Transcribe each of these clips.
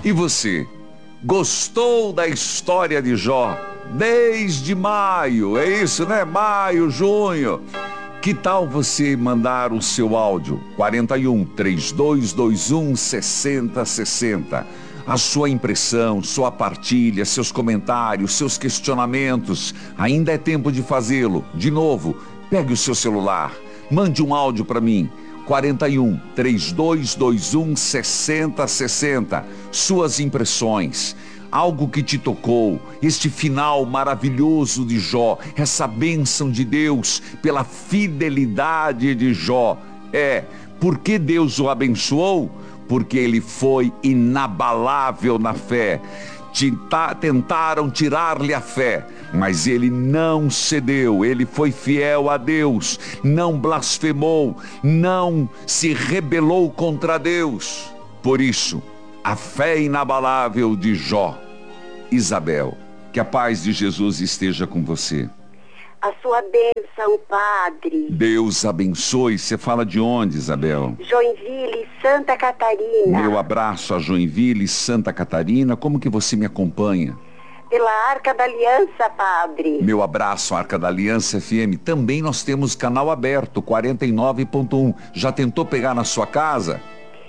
E você, gostou da história de Jó? Desde maio, é isso, né? Maio, junho. Que tal você mandar o seu áudio? 41-3221-6060. A sua impressão, sua partilha, seus comentários, seus questionamentos. Ainda é tempo de fazê-lo. De novo, pegue o seu celular, mande um áudio para mim. 41-3221-6060. Suas impressões. Algo que te tocou, este final maravilhoso de Jó, essa bênção de Deus pela fidelidade de Jó. Por que Deus o abençoou? Porque ele foi inabalável na fé. Tentaram tirar-lhe a fé, mas ele não cedeu, ele foi fiel a Deus, não blasfemou, não se rebelou contra Deus. Por isso, a fé inabalável de Jó. Isabel, que a paz de Jesus esteja com você. A sua bênção, Padre. Deus abençoe. Você fala de onde, Isabel? Joinville, Santa Catarina. Meu abraço a Joinville, Santa Catarina. Como que você me acompanha? Pela Arca da Aliança, Padre. Meu abraço, Arca da Aliança FM. Também nós temos canal aberto, 49.1. Já tentou pegar na sua casa?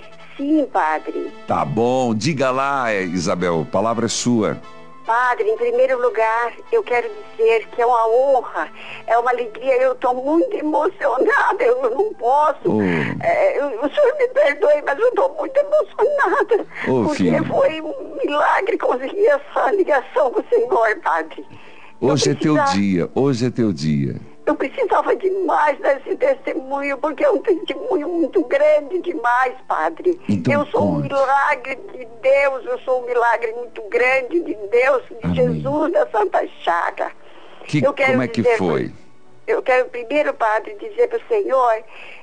Sim, Padre. Tá bom. Diga lá, Isabel. A palavra é sua. Padre, em primeiro lugar, eu quero dizer que é uma honra, é uma alegria, eu estou muito emocionada, eu não posso. O senhor me perdoe, mas eu estou muito emocionada. Porque filho, foi um milagre conseguir essa ligação com o Senhor, Padre. Hoje é teu dia, hoje é teu dia. Eu precisava demais desse testemunho, porque é um testemunho muito grande demais, Padre. Então, eu sou um milagre de Deus, eu sou um milagre muito grande de Deus, de Amém. Jesus da Santa Chaga. Como é que foi? Eu quero primeiro, Padre, dizer para o Senhor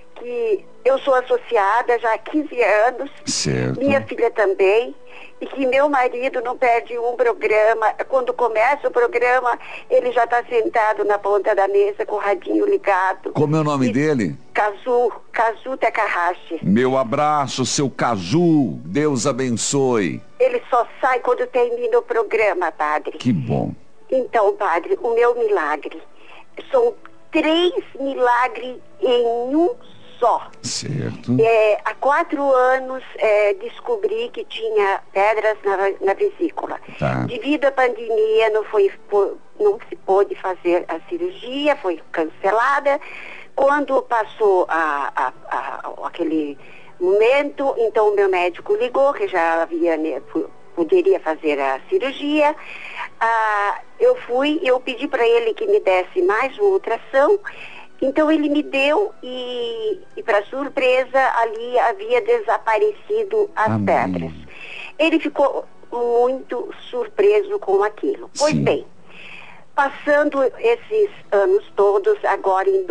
que eu sou associada já há 15 anos, certo. Minha filha também, e que meu marido não perde um programa. Quando começa o programa, ele já está sentado na ponta da mesa com o radinho ligado. Como é o nome dele? Kazu Takahashi. Meu abraço, seu Kazu, Deus abençoe. Ele só sai quando termina o programa, Padre. Que bom. Então, Padre, o meu milagre, são 3 milagres em um só. Certo. Há 4 anos descobri que tinha pedras na vesícula. Tá. Devido à pandemia não se pôde fazer a cirurgia, foi cancelada. Quando passou aquele momento, então o meu médico ligou que já havia, poderia fazer a cirurgia. Eu pedi para ele que me desse mais uma ultrassom. Então ele me deu e para surpresa, ali havia desaparecido as Amém. pedras. Ele ficou muito surpreso com aquilo. Pois Sim. bem, passando esses anos todos, agora em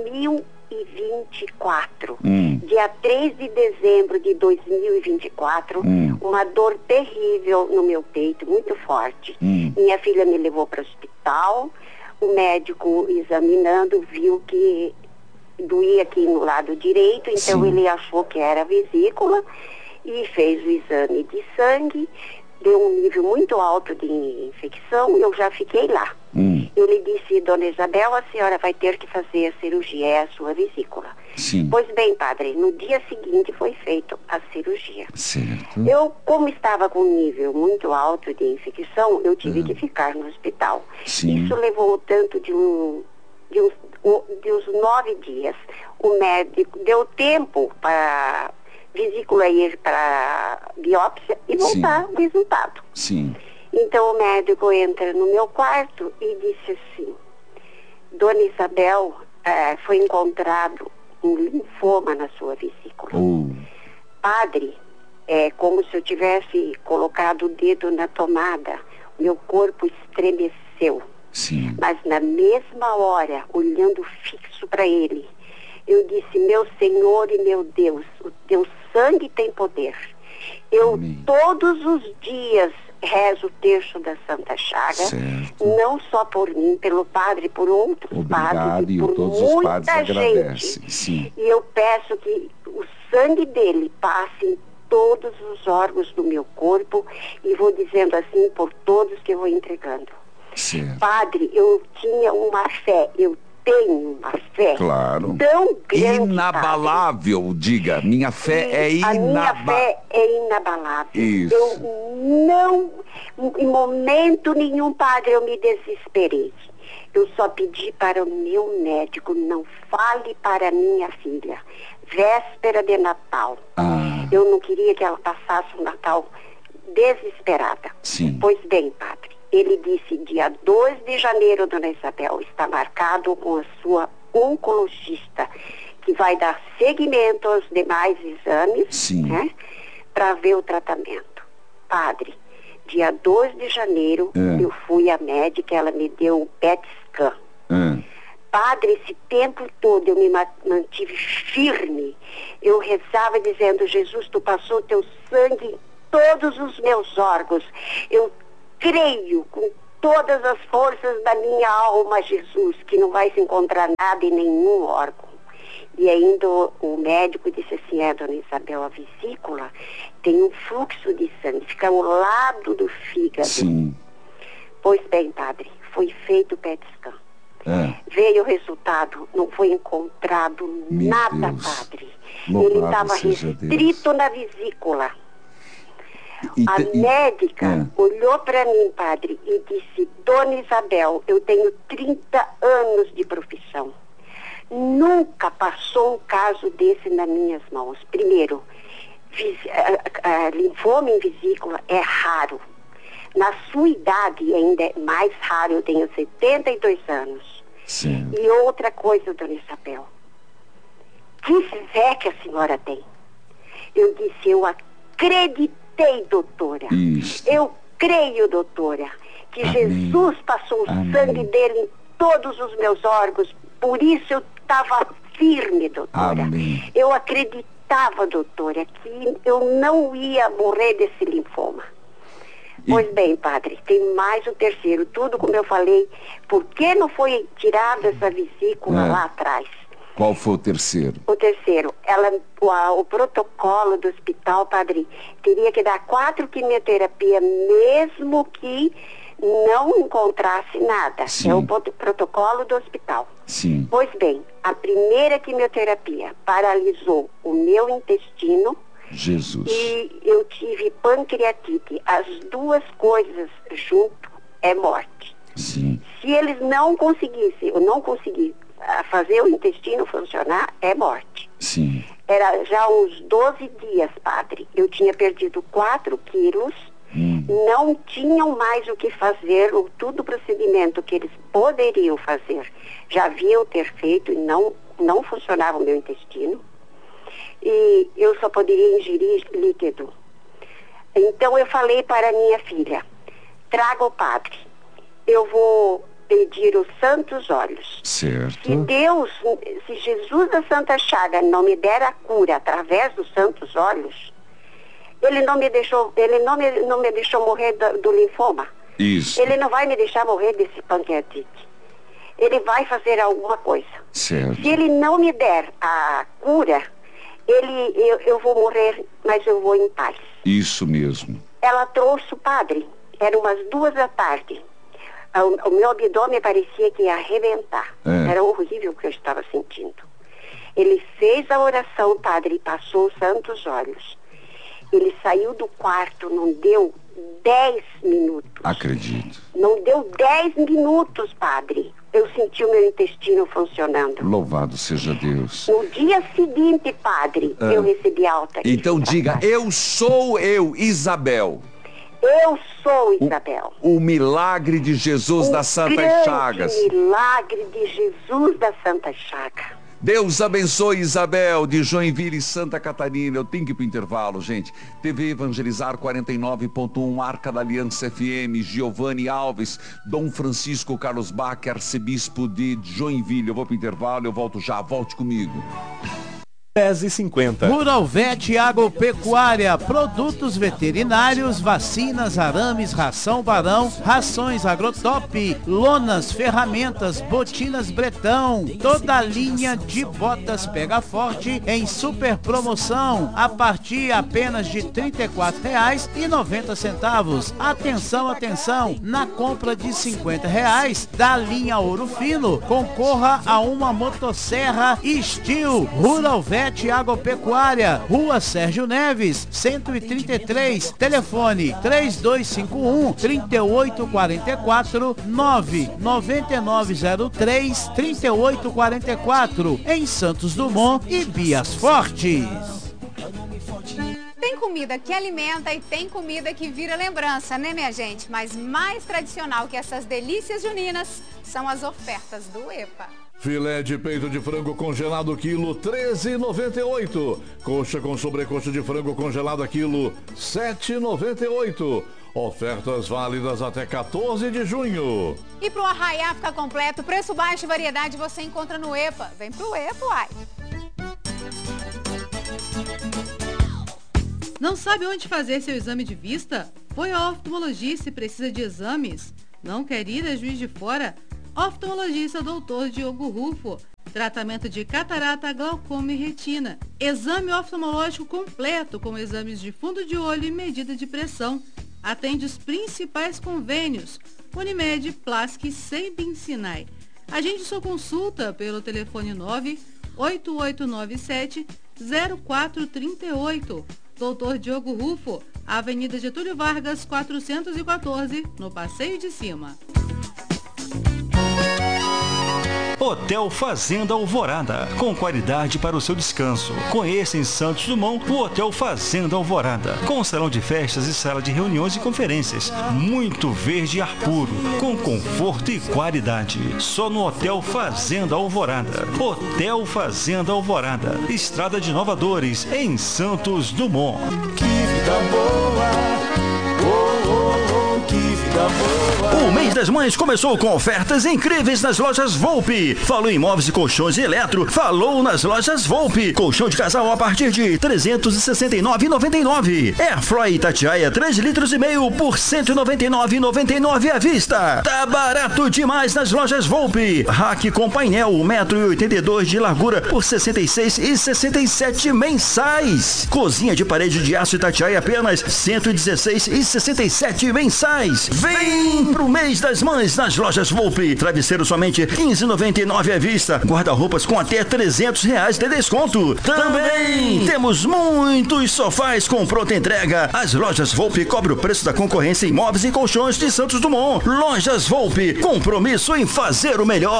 2024, dia 3 de dezembro de 2024, uma dor terrível no meu peito, muito forte. Minha filha me levou para o hospital. O médico examinando viu que doía aqui no lado direito, então Sim. ele achou que era vesícula e fez o exame de sangue, deu um nível muito alto de infecção, eu já fiquei lá. Eu lhe disse, dona Isabel, a senhora vai ter que fazer a cirurgia, é a sua vesícula. Sim. Pois bem, Padre, no dia seguinte foi feita a cirurgia. Certo. Eu, como estava com um nível muito alto de infecção, eu tive que ficar no hospital. Sim. Isso levou tanto de uns 9 dias. O médico deu tempo para a vesícula ir para biópsia e voltar o resultado. Sim. Então o médico entra no meu quarto e disse assim, dona Isabel, foi encontrado um linfoma na sua vesícula. Padre, é como se eu tivesse colocado o dedo na tomada, meu corpo estremeceu. Sim. Mas na mesma hora, olhando fixo para ele, eu disse, meu Senhor e meu Deus, o teu sangue tem poder. Eu Amém. todos os dias rezo o terço da Santa Chaga, certo. não só por mim, pelo padre, por outros padres e por todos os padres muita gente. agradecem. Sim. E eu peço que o sangue dele passe em todos os órgãos do meu corpo e vou dizendo assim por todos que eu vou entregando. Certo. Padre, eu tinha uma fé, eu tenho uma fé Claro. tão grande, Inabalável, padre. diga. Minha fé é A minha fé é inabalável. Isso. Eu não, em momento nenhum, padre, eu me desesperei. Eu só pedi para o meu médico, não fale para minha filha. Véspera de Natal. Eu não queria que ela passasse o Natal desesperada. Sim. Pois bem, padre, ele disse, dia 2 de janeiro, dona Isabel, está marcado com a sua oncologista, que vai dar seguimento aos demais exames, Sim. né, para ver o tratamento. Padre, dia 2 de janeiro, eu fui à médica, ela me deu um PET scan. Padre, esse tempo todo eu me mantive firme. Eu rezava dizendo, Jesus, tu passou teu sangue em todos os meus órgãos. Eu creio com todas as forças da minha alma, Jesus, que não vai se encontrar nada em nenhum órgão. E ainda o médico disse assim, dona Isabel, a vesícula tem um fluxo de sangue, fica ao lado do fígado. Sim. Pois bem, padre, foi feito o PET scan. Veio o resultado, não foi encontrado nada, padre. Ele estava restrito na vesícula. A médica olhou para mim, padre, e disse, dona Isabel, eu tenho 30 anos de profissão. Nunca passou um caso desse nas minhas mãos. Primeiro, linfoma em vesícula é raro. Na sua idade ainda é mais raro, eu tenho 72 anos. Sim. E outra coisa, dona Isabel, que fé que a senhora tem? Eu disse, eu acreditei, doutora. Isso. Eu creio, doutora, que Amém. Jesus passou o sangue dele em todos os meus órgãos, por isso eu estava firme, doutora. Amém. Eu acreditava, doutora, que eu não ia morrer desse linfoma. Pois bem, padre, tem mais o terceiro. Tudo como eu falei, por que não foi tirada essa vesícula lá atrás? Qual foi o terceiro? O terceiro, o protocolo do hospital, padre, teria que dar 4 quimioterapias, mesmo que não encontrasse nada. Sim. É o protocolo do hospital. Sim. Pois bem, a primeira quimioterapia paralisou o meu intestino. Jesus. E eu tive pancreatite. As duas coisas junto é morte. Sim. Se eles não conseguissem, eu não consegui fazer o intestino funcionar, é morte. Sim. Era já uns 12 dias, padre. Eu tinha perdido 4 quilos, não tinham mais o que fazer, todo o procedimento que eles poderiam fazer, já haviam ter feito e não funcionava o meu intestino. E eu só poderia ingerir líquido. Então eu falei para minha filha, traga o padre, eu vou pedir os santos olhos. Certo. Se Jesus da Santa Chaga não me der a cura através dos santos olhos, ele não me deixou morrer do linfoma. Isso. Ele não vai me deixar morrer desse pancreatite. Ele vai fazer alguma coisa. Certo. Se ele não me der a cura, eu vou morrer, mas eu vou em paz. Isso mesmo. Ela trouxe o padre, eram umas 2 da tarde. O meu abdômen parecia que ia arrebentar. Era horrível o que eu estava sentindo. Ele fez a oração, padre, e passou os santos olhos. Ele saiu do quarto, não deu 10 minutos. Acredito. Não deu 10 minutos, padre. Eu senti o meu intestino funcionando. Louvado seja Deus. No dia seguinte, padre, eu recebi alta. Então diga, eu sou eu, Isabel. Eu sou Isabel. O milagre de Jesus das Santas Chagas. O milagre de Jesus da Santa Chaga. Deus abençoe Isabel de Joinville, Santa Catarina. Eu tenho que ir para o intervalo, gente. TV Evangelizar 49.1, Arca da Aliança FM, Giovanni Alves, Dom Francisco Carlos Bach, arcebispo de Joinville. Eu vou para o intervalo, eu volto já. Volte comigo. 10,50. Rural Vet Agropecuária, produtos veterinários, vacinas, arames, ração Barão, rações Agrotop, lonas, ferramentas, botinas Bretão, toda a linha de botas Pega Forte em super promoção, a partir apenas de R$ 34,90. Atenção, atenção, na compra de R$ 50 da linha Ouro Fino, concorra a uma motosserra Steel. Rural Vet Agropecuária, Rua Sérgio Neves, 133, telefone 3251-3844, 99903-3844, em Santos Dumont e Bias Fortes. Tem comida que alimenta e tem comida que vira lembrança, né, minha gente? Mas mais tradicional que essas delícias juninas são as ofertas do EPA. Filé de peito de frango congelado quilo, R$ 13,98. Coxa com sobrecoxa de frango congelada quilo, R$ 7,98. Ofertas válidas até 14 de junho. E para o arraiá ficar completo, preço baixo e variedade você encontra no EPA. Vem pro EPA, uai. Não sabe onde fazer seu exame de vista? Foi ao oftalmologista e precisa de exames? Não quer ir a Juiz de Fora? Oftalmologista Dr. Diogo Rufo. Tratamento de catarata, glaucoma e retina. Exame oftalmológico completo com exames de fundo de olho e medida de pressão. Atende os principais convênios: Unimed, Plask e Sembin Sinai. Agende sua consulta pelo telefone 98897-0438. Dr. Diogo Rufo, Avenida Getúlio Vargas, 414, no Passeio de Cima. Hotel Fazenda Alvorada, com qualidade para o seu descanso. Conheça em Santos Dumont o Hotel Fazenda Alvorada, com salão de festas e sala de reuniões e conferências. Muito verde e ar puro, com conforto e qualidade. Só no Hotel Fazenda Alvorada. Hotel Fazenda Alvorada, Estrada de Nova Dores, em Santos Dumont. Que vida boa! Que vida boa! O mês das mães começou com ofertas incríveis nas lojas Volpe. Falou em móveis e colchões e eletro, falou nas lojas Volpe. Colchão de casal a partir de R$ 369,99. Airfry Itatiaia 3,5 litros por R$ 199,99 à vista. Tá barato demais nas lojas Volpe. Rack com painel 1,82 m de largura por R$ 66,67 mensais. Cozinha de parede de aço Itatiaia apenas R$ 116,67 mensais. Vem pro mês das mães nas lojas Volpe. Travesseiro somente R$ 15,99 à vista. Guarda-roupas com até R$ 300 de desconto. Também temos muitos sofás com pronta entrega. As lojas Volpe cobrem o preço da concorrência em móveis e colchões de Santos Dumont. Lojas Volpe, compromisso em fazer o melhor.